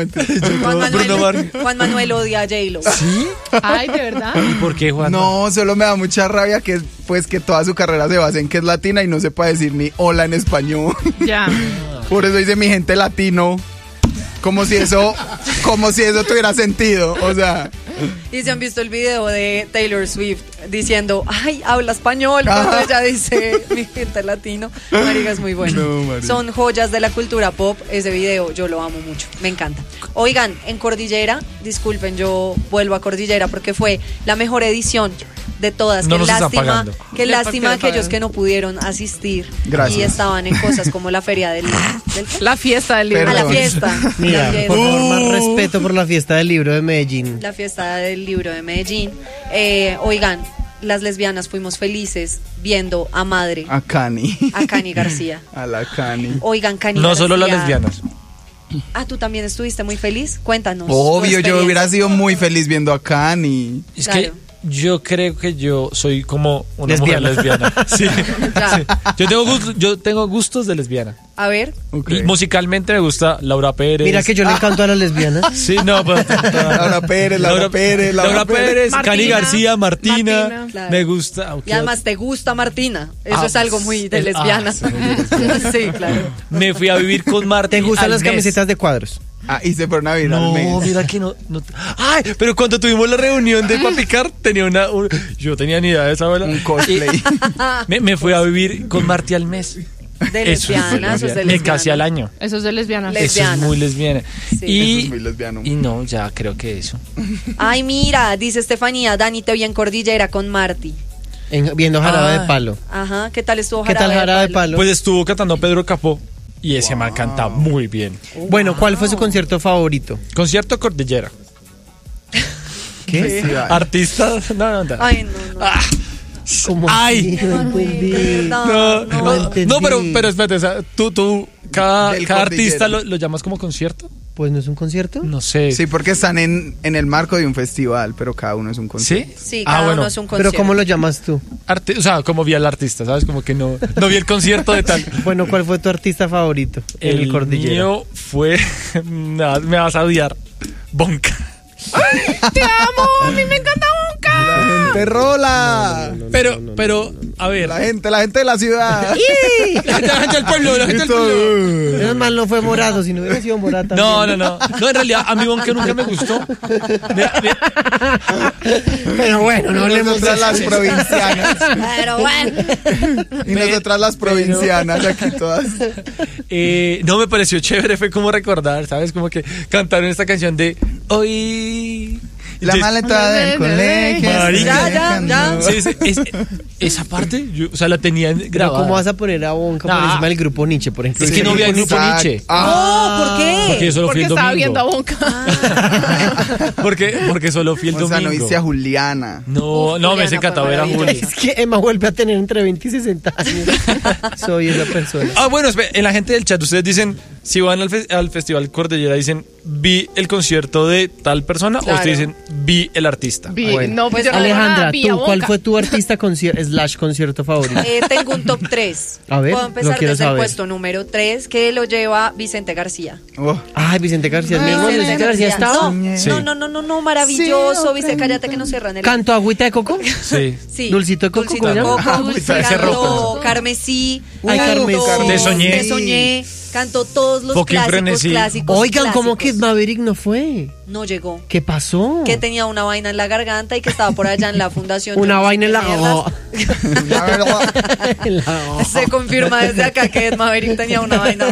Speaker 4: Bruno Mars.
Speaker 2: Juan Manuel odia a J-Lo.
Speaker 4: ¿Sí?
Speaker 5: Ay, de verdad.
Speaker 4: ¿Y por qué, Juan?
Speaker 1: No, solo me da mucha rabia que pues que toda su carrera se basa en que es latina y no sepa decir ni hola en español.
Speaker 5: Ya.
Speaker 1: Por eso dice mi gente latino. Como si eso tuviera sentido. O sea,
Speaker 2: Y se han visto el video de Taylor Swift diciendo, ay, habla español, cuando ella dice, mi gente latino. Marica, es muy bueno.
Speaker 1: No, marica.
Speaker 2: Son joyas de la cultura pop, ese video, yo lo amo mucho, me encanta. Oigan, en Cordillera, disculpen, yo vuelvo a Cordillera porque fue la mejor edición de todas.
Speaker 4: No
Speaker 2: Qué
Speaker 4: nos están
Speaker 2: lástima,
Speaker 4: pagando.
Speaker 2: qué
Speaker 5: Ya,
Speaker 2: lástima
Speaker 5: ¿por qué
Speaker 2: aquellos
Speaker 5: pagan?
Speaker 2: que no pudieron asistir
Speaker 1: Gracias.
Speaker 2: y estaban en cosas como la feria del
Speaker 5: La fiesta del libro.
Speaker 2: a la
Speaker 1: Perdón.
Speaker 2: fiesta.
Speaker 3: Mira,
Speaker 2: la fiesta.
Speaker 3: por favor, más respeto por la fiesta del libro de Medellín.
Speaker 2: La fiesta del libro de Medellín. Oigan, las lesbianas fuimos felices viendo a Madre,
Speaker 1: a Cani.
Speaker 2: a Cani García.
Speaker 1: A la Cani.
Speaker 2: Oigan, Cani
Speaker 4: No
Speaker 2: García.
Speaker 4: solo las lesbianas.
Speaker 2: Ah, tú también estuviste muy feliz. Cuéntanos. tu
Speaker 1: Obvio, yo
Speaker 2: experiencia.
Speaker 1: hubiera sido muy feliz viendo a Cani.
Speaker 4: Es
Speaker 2: Claro.
Speaker 4: que yo creo que yo soy como una
Speaker 3: Lesbiana.
Speaker 4: mujer lesbiana. Sí.
Speaker 2: Ya.
Speaker 4: Sí. Yo tengo gustos de lesbiana.
Speaker 2: A ver,
Speaker 1: Ok.
Speaker 4: Y musicalmente me gusta Laura Pérez.
Speaker 3: Mira que yo le encanto a las lesbianas.
Speaker 4: Sí, no, pues,
Speaker 1: Laura Pérez, Laura Pérez,
Speaker 4: Laura Pérez,
Speaker 5: Martina,
Speaker 4: Cani García, Martina.
Speaker 5: Martina.
Speaker 2: Claro.
Speaker 4: Me gusta.
Speaker 2: y además te gusta Martina. Eso
Speaker 4: Ah,
Speaker 2: es algo muy de
Speaker 4: es-
Speaker 2: lesbiana.
Speaker 4: ah, sí,
Speaker 2: Sí, claro.
Speaker 4: Me fui a vivir con Martín.
Speaker 3: ¿Te gustan
Speaker 4: al
Speaker 3: las
Speaker 4: mes.
Speaker 3: camisetas de cuadros?
Speaker 1: Ah, y se fueron a vivir al
Speaker 4: No,
Speaker 1: mes.
Speaker 4: mira que no. Ay, pero cuando tuvimos la reunión de Papicar, tenía yo tenía ni idea de esa abuela.
Speaker 1: Un cosplay.
Speaker 4: Me fui a vivir con Martí al mes.
Speaker 2: De
Speaker 4: Eso
Speaker 2: lesbiana, eso es de
Speaker 4: Me
Speaker 2: lesbiana.
Speaker 4: casi al año.
Speaker 5: Eso es de lesbiana.
Speaker 2: Les-
Speaker 4: Eso
Speaker 2: Lesbiana.
Speaker 4: es muy lesbiana.
Speaker 2: Sí.
Speaker 1: Eso
Speaker 4: y,
Speaker 1: es muy lesbiano.
Speaker 4: y no, ya creo que eso.
Speaker 2: Ay, mira, dice Estefanía, Dani te vi en Cordillera con Marty.
Speaker 3: Viendo Jarabe
Speaker 4: Ah.
Speaker 3: de Palo.
Speaker 2: Ajá, ¿qué tal estuvo
Speaker 3: ¿Qué tal Jarabe de Palo?
Speaker 4: Pues estuvo cantando Pedro Capó y ese man canta muy bien.
Speaker 3: Bueno, ¿cuál fue su concierto favorito?
Speaker 4: Concierto Cordillera.
Speaker 3: ¿Qué?
Speaker 1: Festival.
Speaker 4: Artista. No.
Speaker 2: Ay, no, no.
Speaker 4: Ah,
Speaker 3: ¿Cómo
Speaker 4: Ay.
Speaker 3: así? No entendí.
Speaker 4: no,
Speaker 3: entendí.
Speaker 4: no, pero espérate, o sea, tú cada
Speaker 1: Del
Speaker 4: artista
Speaker 1: Cordillera.
Speaker 4: lo llamas como concierto.
Speaker 3: Pues no es un concierto.
Speaker 4: No sé.
Speaker 1: Sí, porque están en el marco de un festival, pero cada uno es un concierto.
Speaker 4: ¿Sí?
Speaker 2: Sí, cada
Speaker 4: bueno.
Speaker 2: uno es un
Speaker 3: Pero
Speaker 2: concierto.
Speaker 3: ¿cómo lo llamas tú?
Speaker 4: O sea, como vi al artista, ¿sabes? Como que no vi el concierto de tal.
Speaker 3: Bueno, ¿cuál fue tu artista favorito en el Cordillera?
Speaker 4: mío fue. Nada, me vas a odiar. Bonca.
Speaker 5: ¡Te amo! ¡A mí me encanta Bonca!
Speaker 1: La gente rola.
Speaker 4: Pero, a ver.
Speaker 1: La gente de la ciudad.
Speaker 4: La gente del pueblo, la gente del pueblo.
Speaker 3: Menos mal no fue Morado, si no hubiera sido Morata.
Speaker 4: No, en realidad a mí Bonca nunca me gustó.
Speaker 3: Pero bueno, no hablemos de
Speaker 1: Nosotras las
Speaker 3: eso.
Speaker 1: provincianas.
Speaker 2: Pero bueno.
Speaker 1: Y nosotras las provincianas aquí todas.
Speaker 4: No, me pareció chévere, fue como recordar, ¿sabes? Como que cantaron esta canción de Hoy.
Speaker 1: La maleta del colegio.
Speaker 4: Marica.
Speaker 2: Ya.
Speaker 4: Sí, esa parte, o sea, la tenían
Speaker 3: Pero
Speaker 4: grabada.
Speaker 3: ¿cómo vas a poner a Bonca por
Speaker 4: Nah.
Speaker 3: encima del grupo Nietzsche, por ejemplo?
Speaker 4: Es que no vi al grupo
Speaker 1: Exacto.
Speaker 4: Nietzsche.
Speaker 1: Ah,
Speaker 2: No, ¿por qué?
Speaker 4: Porque yo solo fui
Speaker 5: Porque
Speaker 4: el
Speaker 5: estaba
Speaker 4: domingo.
Speaker 5: viendo a Bonca.
Speaker 4: Porque solo fui el
Speaker 1: o
Speaker 4: domingo.
Speaker 1: sea, no viste a Juliana.
Speaker 4: No,
Speaker 2: Uf,
Speaker 4: me
Speaker 2: Juliana
Speaker 4: hubiese encantado
Speaker 2: fue
Speaker 4: ver a Juli.
Speaker 2: maravillosa.
Speaker 3: Es que Emma vuelve a tener entre 20 y 60 años. Soy esa persona.
Speaker 4: Ah, bueno, espera, en la gente del chat ustedes dicen Si van al Festival Cordillera, dicen, vi el concierto de tal persona,
Speaker 2: Claro.
Speaker 4: o ustedes dicen, vi el artista.
Speaker 3: Bueno.
Speaker 5: No, pues yo no digo
Speaker 3: Alejandra,
Speaker 5: nada, vía
Speaker 3: ¿tú cuál
Speaker 5: boca.
Speaker 3: fue tu artista concierto favorito?
Speaker 2: Tengo un top 3.
Speaker 3: A ver,
Speaker 2: Puedo
Speaker 3: lo
Speaker 2: empezar
Speaker 3: quiero
Speaker 2: desde el
Speaker 3: saber.
Speaker 2: puesto número 3, que lo lleva Vicente García.
Speaker 1: Oh,
Speaker 3: Ay, Vicente García, mi hermano Vicente García estaba.
Speaker 2: No,
Speaker 4: Sí.
Speaker 2: no, maravilloso.
Speaker 1: Sí,
Speaker 2: Vicente, cállate que no cierran el.
Speaker 3: ¿Canto agüita de coco?
Speaker 4: Sí.
Speaker 2: Sí.
Speaker 3: Dulcito de coco,
Speaker 2: Dulcito
Speaker 3: ¿cómo
Speaker 2: de
Speaker 3: se llama?
Speaker 2: coco.
Speaker 1: Dulce
Speaker 2: Cantó
Speaker 4: rojo.
Speaker 2: Carmesí.
Speaker 3: Ay,
Speaker 2: cantó
Speaker 3: Carmesí.
Speaker 4: Te soñé.
Speaker 2: Te soñé. Cantó todos los
Speaker 4: Fucking
Speaker 2: clásicos,
Speaker 4: frenesí.
Speaker 2: clásicos.
Speaker 3: Oigan, ¿cómo que
Speaker 2: clásicos.
Speaker 3: Maverick no fue?
Speaker 2: No llegó.
Speaker 3: ¿Qué pasó?
Speaker 2: Que tenía una vaina en la garganta y que estaba por allá en la fundación.
Speaker 3: Una
Speaker 2: yo no sé
Speaker 3: vaina en
Speaker 2: qué
Speaker 3: la...
Speaker 2: mierdas.
Speaker 1: la verdad.
Speaker 3: En la-
Speaker 2: Se confirma desde acá que Ed Maverick tenía una vaina.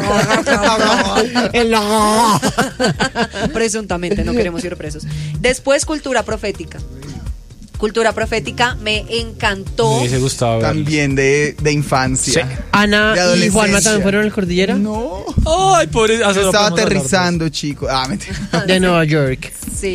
Speaker 3: en la-
Speaker 2: Presuntamente, no queremos ir presos. Después, cultura profética. Cultura profética me encantó.
Speaker 4: Me hubiese gustado verlos.
Speaker 1: También de infancia.
Speaker 4: Sí.
Speaker 3: Ana
Speaker 1: De
Speaker 3: y
Speaker 1: adolescencia.
Speaker 3: Juanma también fueron al Cordillera
Speaker 1: No.
Speaker 4: Ay, pobre.
Speaker 1: Yo estaba aterrizando, chico. Ah, mentira.
Speaker 3: de Nueva York.
Speaker 2: Sí.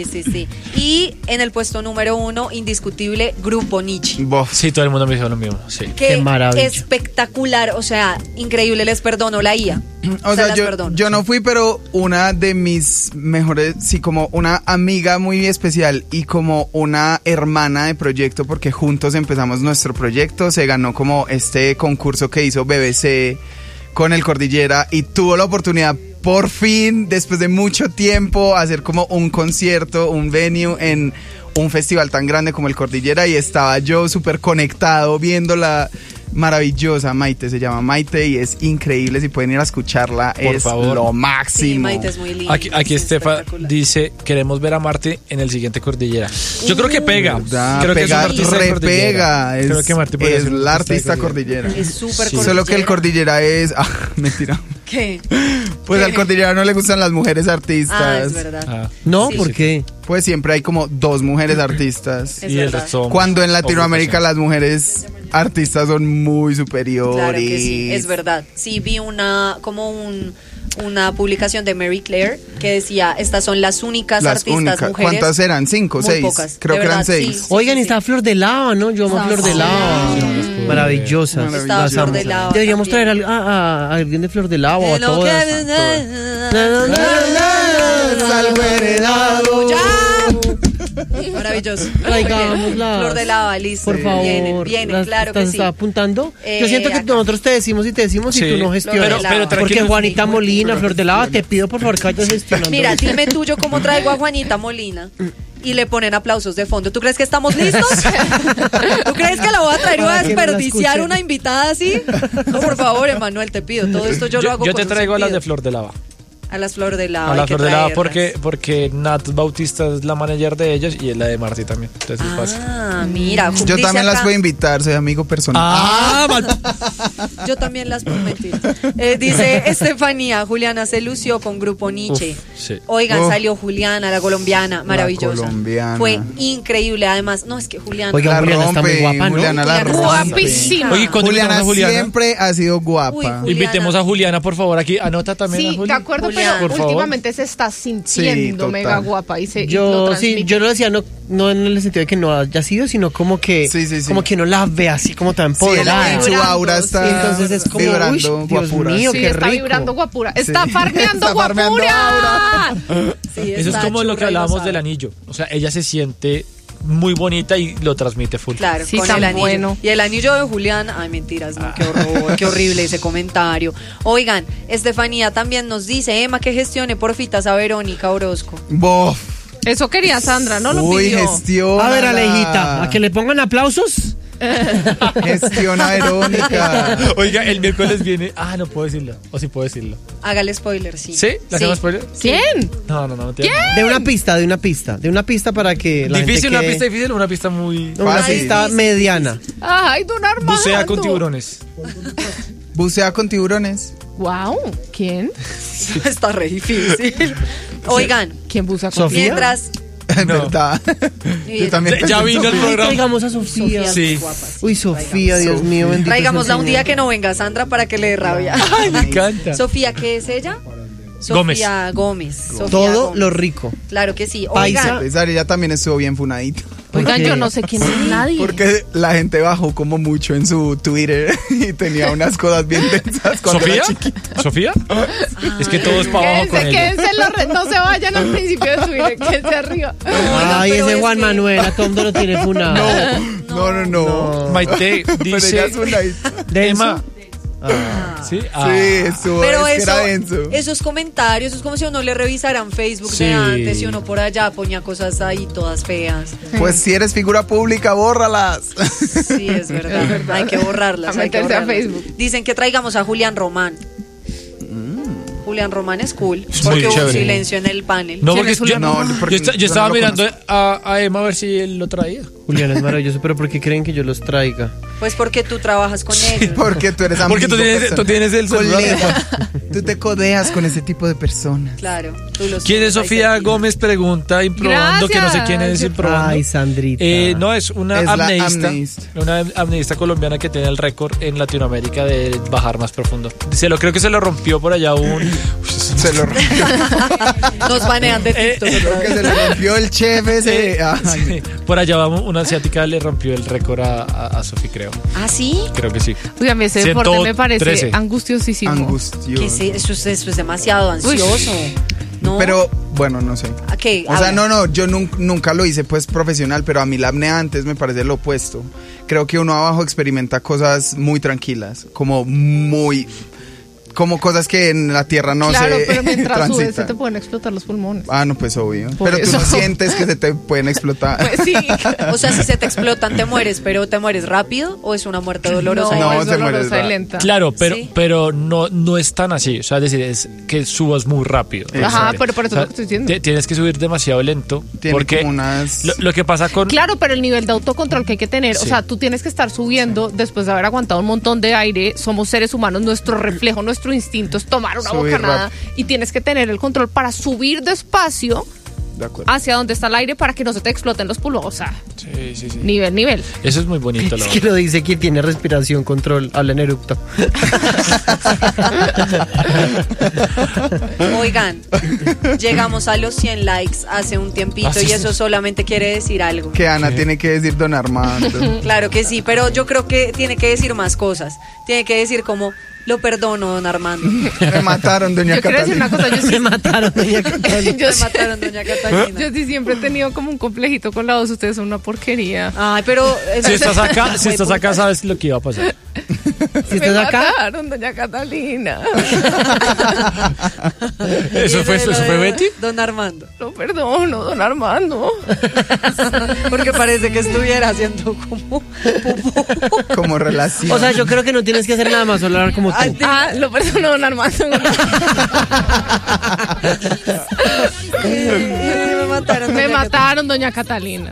Speaker 2: Y en el puesto número 1, indiscutible, Grupo Nietzsche.
Speaker 1: Bof.
Speaker 4: Sí, todo el mundo me dijo lo mismo. Sí.
Speaker 2: Que
Speaker 3: Qué maravilla.
Speaker 2: espectacular, o sea, increíble, les perdono la IA.
Speaker 1: O sea,
Speaker 2: las perdono.
Speaker 1: yo no fui, pero una de mis mejores, sí, como una amiga muy especial y como una hermana de proyecto, porque juntos empezamos nuestro proyecto, se ganó como este concurso que hizo BBC con el Cordillera y tuvo la oportunidad por fin, después de mucho tiempo, hacer como un concierto, un venue en un festival tan grande como el Cordillera y estaba yo súper conectado viéndola. Maravillosa, Maite, se llama Maite y es increíble, si pueden ir a escucharla,
Speaker 4: Por
Speaker 1: es
Speaker 4: favor.
Speaker 1: lo
Speaker 2: Sí,
Speaker 1: máximo.
Speaker 2: Maite es muy linda.
Speaker 4: Aquí
Speaker 2: es
Speaker 4: Estefa
Speaker 2: espectacular.
Speaker 4: dice, queremos ver a Marte en el siguiente Cordillera. Yo creo que pega.
Speaker 1: ¿Verdad?
Speaker 4: Creo que es un
Speaker 1: Pega,
Speaker 4: artista de Cordillera.
Speaker 1: repega,
Speaker 4: Creo que Marte podría
Speaker 1: es
Speaker 4: ser un
Speaker 1: la
Speaker 4: artista
Speaker 1: artista
Speaker 4: de
Speaker 1: Cordillera.
Speaker 2: Es súper
Speaker 4: Sí.
Speaker 1: Solo que el Cordillera es... Ah, mentira.
Speaker 2: ¿Qué?
Speaker 1: Pues al Cordillera no le gustan las mujeres artistas.
Speaker 2: Ah, es verdad.
Speaker 4: Ah,
Speaker 3: No,
Speaker 2: Sí.
Speaker 3: ¿por qué?
Speaker 1: Pues siempre hay como 2 mujeres artistas.
Speaker 2: Es
Speaker 4: y el
Speaker 2: verdad.
Speaker 4: resto somos
Speaker 1: Cuando en
Speaker 4: hombres,
Speaker 1: Latinoamérica
Speaker 4: sí.
Speaker 1: las mujeres artistas son muy superiores.
Speaker 2: Claro que sí, es verdad. Sí, vi una publicación de Mary Claire que decía, estas son las únicas
Speaker 1: Las
Speaker 2: artistas
Speaker 1: únicas.
Speaker 2: mujeres.
Speaker 1: ¿Cuántas eran? 5,
Speaker 2: Muy
Speaker 1: 6.
Speaker 2: pocas,
Speaker 1: Creo
Speaker 2: de
Speaker 1: que eran
Speaker 2: verdad,
Speaker 1: 6.
Speaker 2: sí.
Speaker 3: Oigan, y está Flor de Lava, ¿no? Yo amo Flor de Lava.
Speaker 4: Sí.
Speaker 3: Maravillosas.
Speaker 2: Estaba
Speaker 3: Las
Speaker 2: Flor
Speaker 3: amo.
Speaker 2: de Lava
Speaker 3: Deberíamos
Speaker 2: también.
Speaker 3: traer a alguien de Flor de Lava o a
Speaker 2: De lo
Speaker 3: todas.
Speaker 2: que-
Speaker 3: Na, na, na, na,
Speaker 1: Algo heredado.
Speaker 2: ¡Ya! Maravilloso.
Speaker 3: Traigámoslas.
Speaker 2: Flor de Lava, listo.
Speaker 3: Por favor.
Speaker 2: Vienen,
Speaker 3: ¿Las
Speaker 2: claro que
Speaker 3: estás
Speaker 2: sí.
Speaker 3: apuntando?
Speaker 2: Eh,
Speaker 3: Yo siento que
Speaker 2: acá.
Speaker 3: nosotros te decimos y
Speaker 4: Sí.
Speaker 3: tú no gestionas.
Speaker 2: Flor de Lava.
Speaker 3: Porque
Speaker 4: tranquilos.
Speaker 3: Juanita Molina, Flor de Lava, te pido por favor que vayas gestionando.
Speaker 2: Mira, dime tú yo cómo traigo a Juanita Molina y le ponen aplausos de fondo. ¿Tú crees que estamos listos? ¿Tú crees que la voy a traer y voy a
Speaker 3: Para que no la
Speaker 2: desperdiciar
Speaker 3: escuchen.
Speaker 2: una invitada así? No, por favor, Emanuel, te pido. Todo esto yo lo hago
Speaker 4: Yo
Speaker 2: con
Speaker 4: te
Speaker 2: un
Speaker 4: traigo a las de
Speaker 2: sentido.
Speaker 4: Flor de Lava.
Speaker 2: A las Flor de Lava.
Speaker 4: A la
Speaker 2: hay que
Speaker 4: Flor de Lava
Speaker 2: traerlas.
Speaker 4: porque Nat Bautista es la manager de ellos y es la de Marty también. Entonces es fácil.
Speaker 2: Ah, mira.
Speaker 1: Yo
Speaker 2: dice
Speaker 1: también las
Speaker 2: acá-
Speaker 1: puedo invitar, soy amigo personal.
Speaker 2: Yo también las puedo mentir. Dice Estefanía, Juliana se lució con Grupo Nietzsche.
Speaker 4: Uf, sí.
Speaker 2: Oigan,
Speaker 1: Uf.
Speaker 2: salió Juliana, la colombiana, maravillosa.
Speaker 1: colombiana.
Speaker 2: Fue increíble, además. No, es que Juliana.
Speaker 3: Oiga,
Speaker 1: La
Speaker 3: Juliana está muy
Speaker 1: rompe,
Speaker 3: guapa, ¿no?
Speaker 1: Juliana la
Speaker 2: Juliana
Speaker 1: rompe.
Speaker 2: está
Speaker 5: Guapísima.
Speaker 4: Oye, cuando
Speaker 1: Juliana
Speaker 4: invitamos a Juliana,
Speaker 1: siempre ha sido guapa.
Speaker 2: Uy, Juliana.
Speaker 4: invitemos a Juliana, por favor, aquí. Anota también a
Speaker 5: Sí,
Speaker 4: Juli.
Speaker 5: de acuerdo,
Speaker 2: Julián,
Speaker 5: pero
Speaker 4: por favor.
Speaker 5: últimamente se está sintiendo
Speaker 1: Sí, total.
Speaker 5: mega guapa y se y lo
Speaker 3: Yo
Speaker 5: transmite.
Speaker 3: sí, yo lo decía no en el sentido de que no haya sido, sino como que
Speaker 1: Sí, sí, sí.
Speaker 3: como que no la ve así como tan
Speaker 1: Sí,
Speaker 3: empoderada.
Speaker 1: en su
Speaker 2: Vibrando,
Speaker 1: aura está
Speaker 3: sí, entonces es como,
Speaker 1: vibrando
Speaker 3: uy, Dios
Speaker 1: guapura.
Speaker 3: mío,
Speaker 5: Sí,
Speaker 3: qué
Speaker 5: está
Speaker 3: rico.
Speaker 5: vibrando guapura. Está farmeando
Speaker 1: Está farmeando
Speaker 5: guapura.
Speaker 2: Sí,
Speaker 4: Eso es
Speaker 2: está
Speaker 4: como lo que
Speaker 2: churra y lo
Speaker 4: hablábamos
Speaker 2: sabe.
Speaker 4: del anillo. O sea, ella se siente muy bonita y lo transmite full.
Speaker 2: Claro,
Speaker 5: Sí,
Speaker 2: con
Speaker 5: tan
Speaker 2: el anillo.
Speaker 5: bueno.
Speaker 2: Y el anillo de Julián, ay, mentiras, no, qué horror, qué horrible ese comentario. Oigan, Estefanía también nos dice, Emma, que gestione porfitas a Verónica Orozco.
Speaker 1: Bof.
Speaker 5: Eso quería Sandra, no lo
Speaker 1: Uy,
Speaker 5: pidió.
Speaker 1: gestiona.
Speaker 3: A ver, Alejita, a que le pongan aplausos.
Speaker 1: Gestiona Verónica.
Speaker 4: Oiga, el miércoles viene. Ah, no puedo decirlo. O sí puedo decirlo.
Speaker 2: Hágale spoiler, sí.
Speaker 4: ¿Sí? ¿Le hacemos spoiler?
Speaker 5: ¿Quién?
Speaker 4: No.
Speaker 3: De una pista para que la
Speaker 4: Difícil,
Speaker 3: gente
Speaker 4: una
Speaker 3: quede-
Speaker 4: pista difícil, una pista muy.
Speaker 3: No, una
Speaker 1: Fácil.
Speaker 3: pista mediana.
Speaker 5: Ay, don Armando.
Speaker 4: Bucea con tiburones.
Speaker 1: Bucea con tiburones.
Speaker 5: Wow, ¿quién?
Speaker 2: Está re difícil. Oigan,
Speaker 5: ¿Quién bucea con
Speaker 3: Sofía.
Speaker 2: mientras...
Speaker 1: En
Speaker 4: No.
Speaker 1: verdad. Yo también
Speaker 4: Ya
Speaker 1: pensé en
Speaker 4: vino el
Speaker 1: Sofía.
Speaker 4: programa.
Speaker 3: Traigamos a Sofía.
Speaker 4: Sí.
Speaker 3: Uy, Sofía, Dios mío, bendito.
Speaker 2: Traigámosla
Speaker 3: sea el
Speaker 2: un día
Speaker 3: Señor.
Speaker 2: que no venga Sandra para que le dé rabia.
Speaker 4: Ay, me encanta.
Speaker 2: Sofía, ¿qué es ella? Sofía Gómez. Sofía
Speaker 3: Todo
Speaker 2: Gómez.
Speaker 3: lo rico.
Speaker 2: Claro que sí.
Speaker 3: Paisa.
Speaker 2: Oigan,
Speaker 1: Ella también estuvo bien funadita.
Speaker 5: Oigan,
Speaker 3: qué?
Speaker 5: yo no sé quién es nadie.
Speaker 1: Porque la gente bajó como mucho en su Twitter y tenía unas cosas bien densas cuando
Speaker 4: ¿Sofía?
Speaker 1: era chiquita.
Speaker 4: ¿Sofía? Es que todo es para abajo con ella.
Speaker 5: No se vayan al principio de subir, quédense arriba.
Speaker 3: Ay,
Speaker 2: pero
Speaker 3: ese
Speaker 2: es
Speaker 3: Juan
Speaker 2: que-
Speaker 3: Manuel, a todo mundo lo tiene funado.
Speaker 1: No.
Speaker 4: Maite
Speaker 1: Pero ella
Speaker 4: dice...
Speaker 1: es funadita.
Speaker 4: Emma. ¿Sí? Ah.
Speaker 1: Sí, estuvo,
Speaker 2: Pero
Speaker 1: es que
Speaker 2: eso,
Speaker 1: era denso.
Speaker 2: esos comentarios, es como si uno le revisaran Facebook
Speaker 4: Sí.
Speaker 2: de antes y uno por allá ponía cosas ahí todas feas.
Speaker 1: Pues si eres figura pública, bórralas.
Speaker 2: Sí, es verdad. Hay que borrarlas.
Speaker 5: A
Speaker 2: hay que
Speaker 5: meterse a
Speaker 2: borrarlas.
Speaker 5: Facebook.
Speaker 2: Dicen que traigamos a Julián Román. Julián Román es cool.
Speaker 4: Es
Speaker 2: Porque
Speaker 4: muy
Speaker 2: hubo
Speaker 4: chévere.
Speaker 2: silencio en el panel.
Speaker 4: No,
Speaker 5: ¿Quién
Speaker 4: porque
Speaker 5: es Julián
Speaker 1: No,
Speaker 5: Román?
Speaker 1: porque
Speaker 4: yo
Speaker 1: yo
Speaker 4: estaba
Speaker 1: no lo
Speaker 4: mirando
Speaker 1: conozco.
Speaker 4: a Emma a ver si él lo traía.
Speaker 3: Julián es maravilloso, pero ¿por qué creen que yo los traiga?
Speaker 2: Pues porque tú trabajas con ellos.
Speaker 1: Porque tú eres amigo.
Speaker 4: Porque tú tienes el celular.
Speaker 1: colega. Tú te codeas con ese tipo de personas.
Speaker 2: Claro. Tú los
Speaker 4: ¿Quién es
Speaker 2: tienes ahí
Speaker 4: Sofía
Speaker 2: cerquita.
Speaker 4: Gómez? Pregunta, improbando, que no sé quién es improbando.
Speaker 3: Ay, Sandrita.
Speaker 4: No, es una
Speaker 1: Es la
Speaker 4: amneísta.
Speaker 1: amneísta.
Speaker 4: Una amneísta colombiana que tiene el récord en Latinoamérica de bajar más profundo. Creo que se lo rompió por allá
Speaker 1: Se lo rompió.
Speaker 2: Nos banean de TikTok.
Speaker 1: Creo que se le rompió el chef ese. Ay,
Speaker 4: sí, por allá vamos, una asiática le rompió el récord a Sofía, creo.
Speaker 2: ¿Ah, sí?
Speaker 4: Creo que sí.
Speaker 5: Uy, a mí ese deporte me
Speaker 4: 113.
Speaker 5: parece angustiosísimo.
Speaker 1: angustioso.
Speaker 2: Que sí, eso es demasiado ansioso. ¿No?
Speaker 1: Pero, bueno, no sé.
Speaker 2: ¿A qué?
Speaker 1: O sea,
Speaker 2: Habla.
Speaker 1: no, yo nunca lo hice pues profesional, pero a mí la apnea antes me parece lo opuesto. Creo que uno abajo experimenta cosas muy tranquilas, como cosas que en la tierra no
Speaker 5: Claro,
Speaker 1: se
Speaker 5: pero mientras subes se
Speaker 1: transitan.
Speaker 5: te pueden explotar los pulmones.
Speaker 1: Ah, no, pues obvio.
Speaker 5: Por
Speaker 1: Pero tú no
Speaker 5: eso.
Speaker 1: sientes que se te pueden explotar.
Speaker 5: Pues sí.
Speaker 2: O sea, si se te explotan, te mueres, pero ¿te mueres rápido o es una muerte dolorosa?
Speaker 5: No,
Speaker 1: No,
Speaker 5: es
Speaker 1: se muere
Speaker 5: dolorosa y
Speaker 1: rápido.
Speaker 5: lenta.
Speaker 4: Claro,
Speaker 2: Sí.
Speaker 4: pero no es tan así. O sea, es decir, es que subas muy rápido.
Speaker 5: Ajá,
Speaker 4: ¿sabes?
Speaker 5: pero por eso
Speaker 4: O sea,
Speaker 5: lo estoy diciendo.
Speaker 4: Tienes que subir demasiado lento.
Speaker 1: Tiene
Speaker 4: porque
Speaker 1: como unas...
Speaker 4: lo que pasa con...
Speaker 5: Claro, pero el nivel de autocontrol que hay que tener,
Speaker 4: Sí.
Speaker 5: o sea, tú tienes que estar subiendo después de haber aguantado un montón de aire. Somos seres humanos, nuestro reflejo, nuestro instinto es tomar una
Speaker 1: Subir
Speaker 5: bocanada
Speaker 1: rápido.
Speaker 5: y tienes que tener el control para subir despacio
Speaker 1: De acuerdo.
Speaker 5: hacia donde está el aire para que no se te exploten los pulmones. O sea,
Speaker 4: Sí.
Speaker 5: nivel.
Speaker 4: Eso es muy bonito, la
Speaker 3: Es que
Speaker 4: verdad.
Speaker 3: lo dice quien tiene respiración, control, habla en eructo.
Speaker 2: Oigan, llegamos a los 100 likes hace un tiempito
Speaker 4: Ah, sí,
Speaker 2: y
Speaker 4: sí.
Speaker 2: eso solamente quiere decir algo.
Speaker 1: Que Ana tiene que decir don Armando.
Speaker 2: Claro que sí, pero yo creo que tiene que decir más cosas. Tiene que decir como, lo perdono, don Armando.
Speaker 1: Me mataron, doña
Speaker 5: Yo quiero decir una
Speaker 1: Catalina.
Speaker 5: cosa, yo sí,
Speaker 3: Me mataron, doña Catalina.
Speaker 5: yo
Speaker 2: Me
Speaker 5: sí-
Speaker 2: mataron, doña Catalina.
Speaker 5: yo sí siempre he tenido como un complejito con la voz, ustedes son una porquería.
Speaker 2: Ay, pero...
Speaker 4: Si estás acá, sabes lo que iba a pasar.
Speaker 3: Si
Speaker 5: Me
Speaker 3: estás acá,
Speaker 5: mataron, doña Catalina.
Speaker 4: ¿Eso fue Betty?
Speaker 2: Don Armando.
Speaker 5: Lo perdono, don Armando.
Speaker 2: Porque parece que estuviera haciendo como...
Speaker 1: Como relación.
Speaker 3: o sea, yo creo que no tienes que hacer nada más, solo hablar como tú.
Speaker 5: Ah, lo perdono, don Armando.
Speaker 2: Me mataron.
Speaker 5: Me
Speaker 2: doña
Speaker 5: mataron, doña Catalina.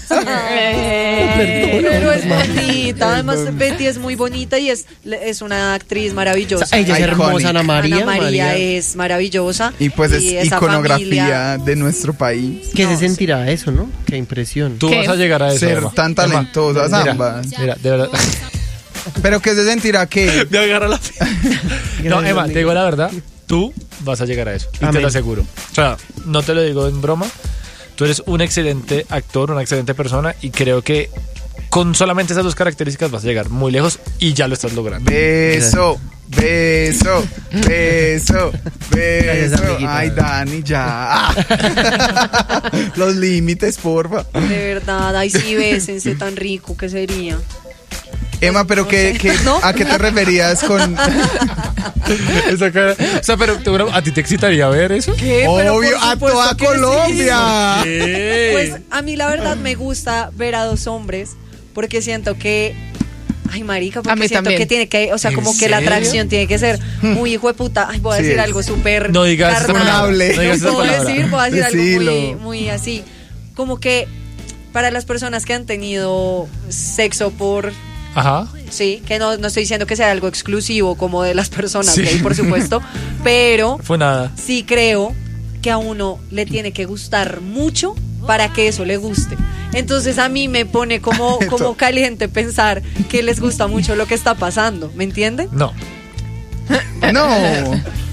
Speaker 2: Pero es bonita. Además, Betty es muy bonita y es una actriz maravillosa.
Speaker 3: O sea, ella es
Speaker 1: Iconic.
Speaker 3: hermosa, Ana María.
Speaker 2: Ana María es maravillosa.
Speaker 1: Y pues es
Speaker 2: esa
Speaker 1: iconografía
Speaker 2: familia-
Speaker 1: de nuestro país.
Speaker 3: ¿Qué
Speaker 2: No,
Speaker 3: se sentirá eso, no? Qué impresión.
Speaker 4: Tú
Speaker 5: ¿Qué?
Speaker 4: vas a llegar a eso.
Speaker 1: Ser
Speaker 4: Emma.
Speaker 1: tan talentosas
Speaker 4: Emma,
Speaker 1: ambas.
Speaker 4: Mira, de verdad.
Speaker 1: Pero que se sentirá que...
Speaker 4: Me agarra la... No, Emma, te digo la verdad. Tú vas a llegar a eso. Y te
Speaker 3: Amén.
Speaker 4: lo aseguro. O sea, no te lo digo en broma. Tú eres un excelente actor, una excelente persona. Y creo que con solamente esas dos características vas a llegar muy lejos. Y ya lo estás logrando.
Speaker 1: Beso, beso, beso,
Speaker 3: Gracias,
Speaker 1: beso.
Speaker 3: amiguita.
Speaker 1: Ay, Dani, ya. Los límites, porfa.
Speaker 2: De verdad, ay sí, bésense tan rico que sería.
Speaker 1: Emma, pero
Speaker 2: ¿No?
Speaker 1: ¿a qué te referías con...?
Speaker 4: Esa cara. O sea, pero ¿a ti te excitaría ver eso?
Speaker 2: ¿Qué? Pero por
Speaker 1: Obvio, a
Speaker 2: supuesto
Speaker 1: toda
Speaker 2: que sí.
Speaker 1: Colombia.
Speaker 2: Pues a mí la verdad me gusta ver a dos hombres porque siento que... Ay, marica, porque
Speaker 5: A mí
Speaker 2: siento
Speaker 5: también.
Speaker 2: que tiene que... O sea,
Speaker 4: ¿En
Speaker 2: como que la
Speaker 4: serio?
Speaker 2: atracción tiene que ser muy hijo de puta. Ay, voy a
Speaker 1: Sí.
Speaker 2: decir algo súper...
Speaker 4: No digas esa
Speaker 2: carnal.
Speaker 4: palabra.
Speaker 1: Funable.
Speaker 4: No digas esa
Speaker 2: Puedo
Speaker 4: palabra.
Speaker 2: decir, voy a decir algo
Speaker 1: Decilo.
Speaker 2: muy así. Como que para las personas que han tenido sexo por...
Speaker 4: Ajá.
Speaker 2: Sí, que no estoy diciendo que sea algo exclusivo como de las personas
Speaker 4: Sí.
Speaker 2: gay, por supuesto, pero
Speaker 4: Fue nada.
Speaker 2: sí creo que a uno le tiene que gustar mucho para que eso le guste. Entonces a mí me pone como caliente pensar que les gusta mucho lo que está pasando, ¿me entienden?
Speaker 4: No.
Speaker 1: No.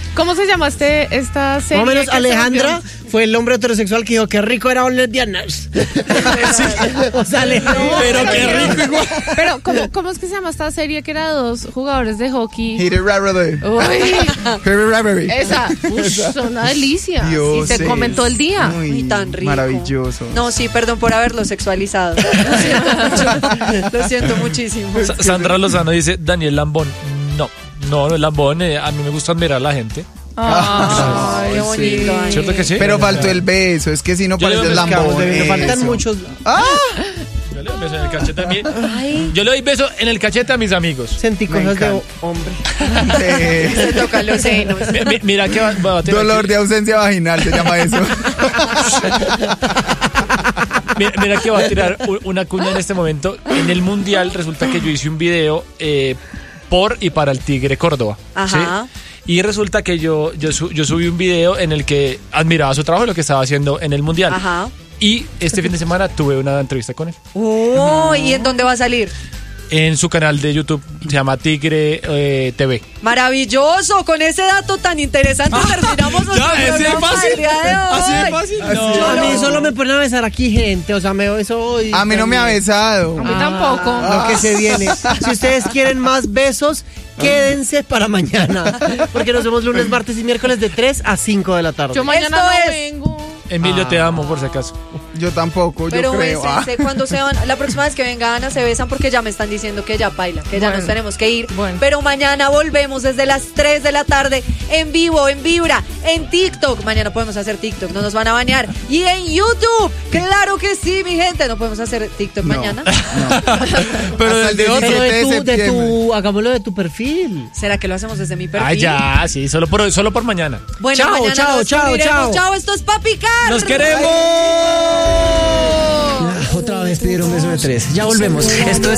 Speaker 5: ¿Cómo se llama esta serie?
Speaker 3: Más o menos
Speaker 5: que se
Speaker 3: Alejandra
Speaker 5: volvió-
Speaker 3: fue el hombre heterosexual que dijo que rico era un lesbianas. O sea, Alejandra.
Speaker 4: Pero qué rico igual.
Speaker 5: Pero, ¿cómo es que se llama esta serie que era de 2 jugadores de hockey?
Speaker 1: Hit it right, brother.
Speaker 5: Uy,
Speaker 1: Esa.
Speaker 5: esa. Ush, son una delicia.
Speaker 1: Dios,
Speaker 5: y se comen todo el día.
Speaker 2: Uy, tan rico.
Speaker 1: Maravilloso.
Speaker 2: No, sí, perdón por haberlo sexualizado. Lo siento muchísimo.
Speaker 4: Sandra Lozano dice, Daniel Lambón. No es Lambón. A mí me gusta admirar a la gente.
Speaker 5: Ay,
Speaker 2: Qué bonito. Dani.
Speaker 4: ¿Cierto que sí?
Speaker 1: Pero faltó el beso, es que si no
Speaker 4: Yo le
Speaker 1: parece
Speaker 4: doy
Speaker 1: lambón.
Speaker 3: Me faltan
Speaker 1: eso.
Speaker 3: muchos.
Speaker 4: Yo le doy beso en el cachete a mí.
Speaker 2: Ay,
Speaker 4: Yo le doy beso en el cachete a mis amigos.
Speaker 3: Sentí
Speaker 1: Me
Speaker 3: cosas de
Speaker 1: encanta.
Speaker 3: hombre.
Speaker 2: se tocan los senos.
Speaker 4: Mira que va a tener
Speaker 1: Dolor
Speaker 4: que-
Speaker 1: de ausencia vaginal se llama eso.
Speaker 4: Mira que va a tirar una cuña en este momento. En el Mundial resulta que yo hice un video por y para el Tigre Córdoba.
Speaker 2: Ajá.
Speaker 4: ¿sí? Y resulta que yo subí un video en el que admiraba su trabajo y lo que estaba haciendo en el Mundial.
Speaker 2: Ajá.
Speaker 4: Y este fin de semana tuve una entrevista con él.
Speaker 2: Oh, ¿y en dónde va a salir?
Speaker 4: En su canal de YouTube, se llama Tigre TV.
Speaker 2: Maravilloso, con ese dato tan interesante terminamos nuestro programa del día de hoy.
Speaker 4: No.
Speaker 3: A mí solo me ponen a besar aquí gente, o sea, me beso hoy.
Speaker 1: A mí no me ha besado.
Speaker 5: A mí tampoco.
Speaker 3: Lo que se viene. Si ustedes quieren más besos, quédense para mañana. Porque nos vemos lunes, martes y miércoles de 3 a 5 de la tarde.
Speaker 5: Yo mañana
Speaker 2: Esto
Speaker 5: no
Speaker 2: es-
Speaker 5: vengo.
Speaker 4: Emilio, te amo, por si acaso.
Speaker 1: Yo tampoco,
Speaker 2: Pero
Speaker 1: yo creo.
Speaker 2: bésense cuando se van. La próxima vez que venga Ana se besan porque ya me están diciendo que ya baila, que ya
Speaker 5: Bueno.
Speaker 2: nos tenemos que ir.
Speaker 5: Bueno.
Speaker 2: Pero mañana volvemos desde las 3 de la tarde en vivo, en Vibra, en TikTok. Mañana podemos hacer TikTok, no nos van a banear. Y en YouTube, claro que sí, mi gente. No podemos hacer TikTok
Speaker 1: No.
Speaker 2: mañana.
Speaker 4: Pero
Speaker 1: Hasta el
Speaker 4: desde otro.
Speaker 3: Pero
Speaker 1: 17 de septiembre.
Speaker 3: hagámoslo de tu perfil.
Speaker 2: ¿Será que lo hacemos desde mi perfil?
Speaker 4: Ah, ya, sí, solo por mañana.
Speaker 2: Bueno,
Speaker 3: Chao,
Speaker 2: mañana
Speaker 3: chao,
Speaker 2: nos
Speaker 3: chao,
Speaker 2: uniremos.
Speaker 3: chao.
Speaker 2: Chao, esto es Pa' Picar.
Speaker 4: ¡Nos queremos!
Speaker 3: Otra vez pidieron beso de 3. Ya volvemos. Esto es